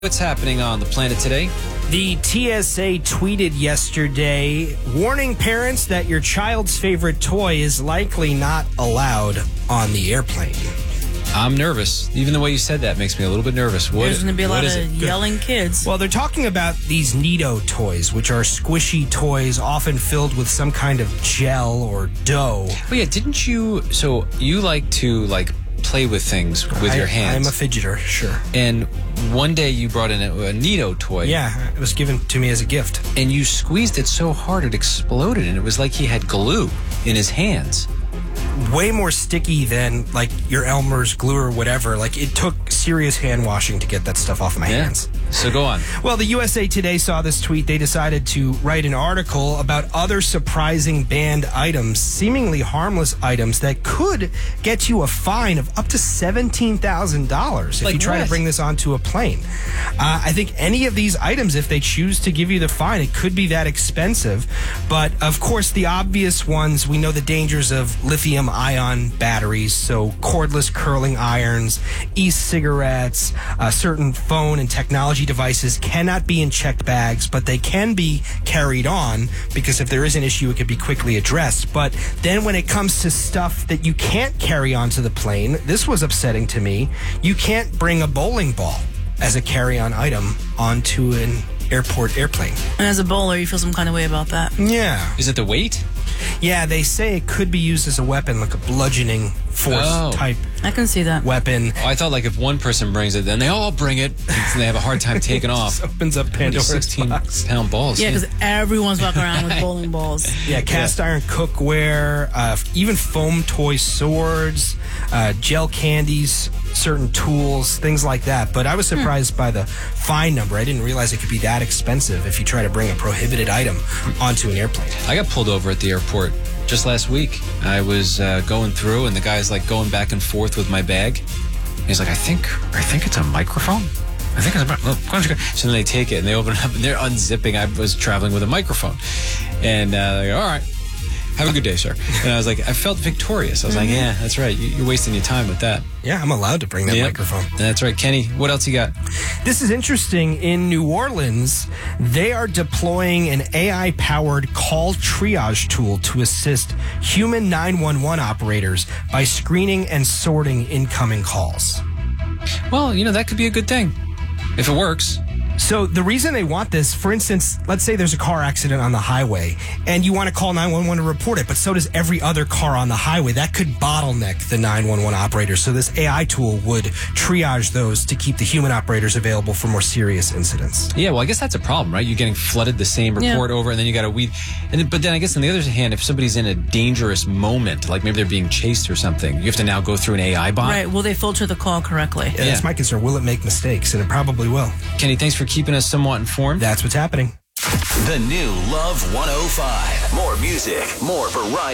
What's happening on the planet today? The TSA tweeted yesterday, warning parents that your child's favorite toy is likely not allowed on the airplane. I'm nervous. Even the way you said that makes me a little bit nervous. There's going to be a lot of yelling kids. Well, they're talking about these Neato toys, which are squishy toys often filled with some kind of gel or dough. Oh, yeah. Didn't you... So you like to, play with things with your hands. I'm a fidgeter, sure. And one day you brought in a Neato toy. Yeah, it was given to me as a gift. And you squeezed it so hard it exploded, and it was like he had glue in his hands. Way more sticky than, your Elmer's glue or whatever. It took serious hand washing to get that stuff off my hands. So go on. Well, the USA Today saw this tweet. They decided to write an article about other surprising banned items, seemingly harmless items that could get you a fine of up to $17,000 if you try to bring this onto a plane. I think any of these items, if they choose to give you the fine, it could be that expensive. But, of course, the obvious ones, we know the dangers of lithium-ion batteries, so cordless curling irons, e-cigarettes, certain phone and technology devices cannot be in checked bags, but they can be carried on because if there is an issue, it can be quickly addressed. But then when it comes to stuff that you can't carry onto the plane, this was upsetting to me. You can't bring a bowling ball as a carry-on item onto an airport airplane. And as a bowler, you feel some kind of way about that. Yeah. Is it the weight? Yeah, they say it could be used as a weapon, like a bludgeoning force type. I can see that. Weapon. Oh, I thought if one person brings it, then they all bring it, and they have a hard time taking off. This opens up Pandora's 16-pound balls. Yeah, because everyone's walking around with bowling balls. Yeah, cast iron cookware, even foam toy swords, gel candies, certain tools, things like that. But I was surprised by the fine number. I didn't realize it could be that expensive if you try to bring a prohibited item onto an airplane. I got pulled over at the airport just last week. I was going through, and the guy's going back and forth with my bag. He's like, I think it's a microphone. I think it's a microphone. So then they take it and they open it up and they're unzipping. I was traveling with a microphone. And they go, all right, have a good day, sir. And I was like, I felt victorious. I was like, yeah, that's right. You're wasting your time with that. Yeah, I'm allowed to bring that microphone. That's right. Kenny, what else you got? This is interesting. In New Orleans, they are deploying an AI-powered call triage tool to assist human 911 operators by screening and sorting incoming calls. Well, that could be a good thing if it works. So the reason they want this, for instance, let's say there's a car accident on the highway and you want to call 911 to report it, but so does every other car on the highway. That could bottleneck the 911 operators. So this AI tool would triage those to keep the human operators available for more serious incidents. Yeah, well, I guess that's a problem, right? You're getting flooded the same report over, and then you got to weed. But then I guess on the other hand, if somebody's in a dangerous moment, like maybe they're being chased or something, you have to now go through an AI bot. Right. Will they filter the call correctly? Yeah, that's my concern. Will it make mistakes? And it probably will. Kenny, thanks for keeping us somewhat informed. That's what's happening. The new Love 105. More music, more variety.